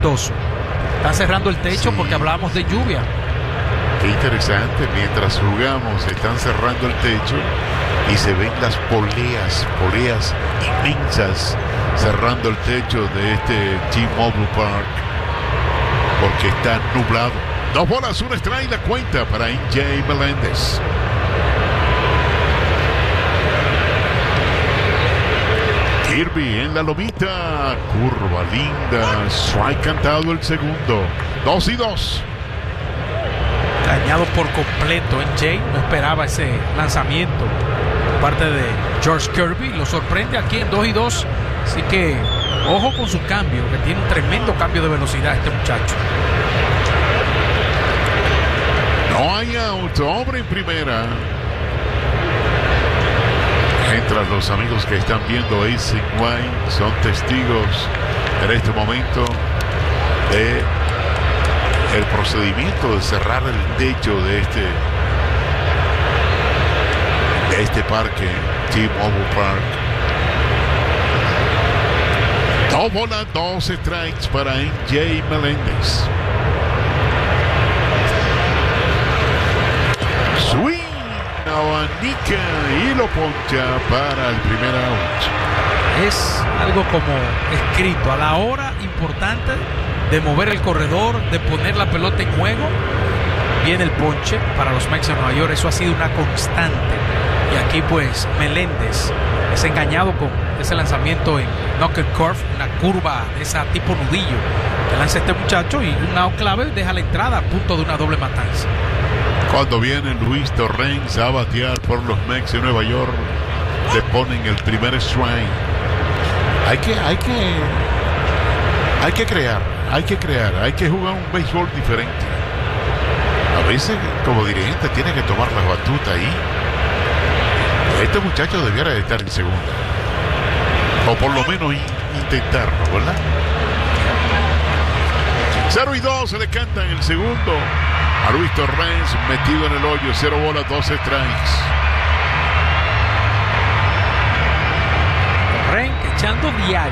Está cerrando el techo, sí, porque hablábamos de lluvia. Qué interesante, mientras jugamos están cerrando el techo y se ven las poleas inmensas cerrando el techo de este T-Mobile Park porque está nublado. 2 bolas, 1 strike, la cuenta para NJ Meléndez. Kirby en la lomita, curva linda, strike cantado el segundo. 2-2. Dañado por completo NJ, no esperaba ese lanzamiento por parte de George Kirby, lo sorprende aquí en 2-2, así que ojo con su cambio, que tiene un tremendo cambio de velocidad este muchacho. No hay out, hombre en primera. Mientras los amigos que están viendo Ace Wine son testigos en este momento de el procedimiento de cerrar el techo de este parque, T-Mobile Park. 2 bolas, 2 strikes para NJ Meléndez. Swing, abanica y lo poncha para el primer out. Es algo como escrito, a la hora importante de mover el corredor, de poner la pelota en juego, viene el ponche para los Mets de Nueva York. Eso ha sido una constante. Y aquí pues Meléndez es engañado con ese lanzamiento en knuckle curve, una curva de esa tipo nudillo que lanza este muchacho, y un out clave deja la entrada a punto de una doble matanza. Cuando viene Luis Torrens a batear por los Mets de Nueva York, le ponen el primer strike. Hay que crear, hay que jugar un béisbol diferente. A veces, como dirigente, tiene que tomar la batuta ahí. Este muchacho debiera de estar en segunda, o por lo menos intentarlo, ¿verdad? 0-2 se le canta en el segundo a Luis Torrens, metido en el hoyo. 0 bolas, 2 strikes. Torrens echando diario.